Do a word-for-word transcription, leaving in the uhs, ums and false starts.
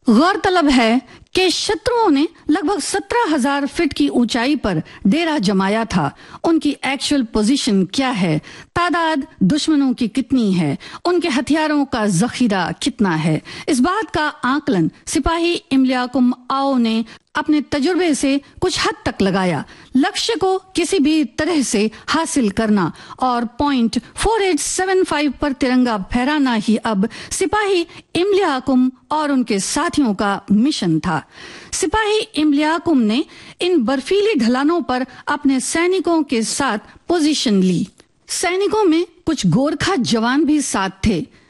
गौरतलब है कि शत्रुओं ने लगभग सत्रह हजार फीट की ऊंचाई पर डेरा जमाया था। उनकी एक्चुअल पोजीशन क्या है, तादाद दुश्मनों की कितनी है, उनके हथियारों का जखीरा कितना है, इस बात का आकलन सिपाही इम्लियाकुम आओ ने अपने तजुर्बे से कुछ हद तक लगाया। लक्ष्य को किसी भी तरह से हासिल करना और point four eight seven five पर तिरंगा फहराना ही अब सिपाही इम्लियाकुम और उनके साथियों का मिशन था। सिपाही इम्लियाकुम ने इन बर्फीली ढलानों पर अपने सैनिकों के साथ पोजीशन ली। सैनिकों में कुछ गोरखा जवान भी साथ थे।